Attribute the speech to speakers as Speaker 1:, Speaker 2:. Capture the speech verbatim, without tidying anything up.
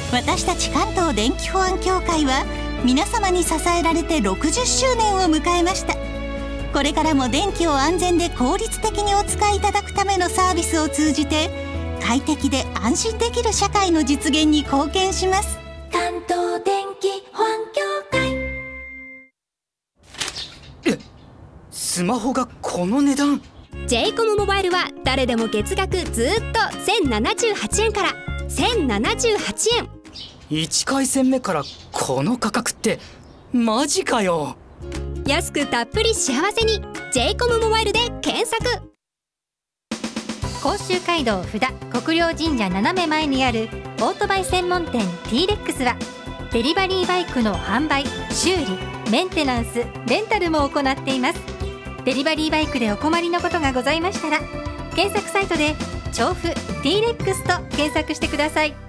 Speaker 1: 私たち関東電気保安協会は皆様に支えられてろくじゅっしゅうねんを迎えました。これからも電気を安全で効率的にお使いいただくためのサービスを通じて、快適で安心できる社会の実現に貢献します。
Speaker 2: 関東電気保安協会。
Speaker 3: え、スマホがこの値段。
Speaker 4: ジェイコム モバイルは誰でも月額ずっとせんななじゅうはちえんからせんななじゅうはちえん。
Speaker 3: いち回線目からこの価格ってマジかよ。
Speaker 4: 安くたっぷり幸せに ジェイコム モバイルで検索。
Speaker 5: 甲州街道布田国領神社斜め前にあるオートバイ専門店 ティーレックス はデリバリーバイクの販売、修理、メンテナンス、レンタルも行っています。デリバリーバイクでお困りのことがございましたら検索サイトで調布 ティーレックス と検索してください。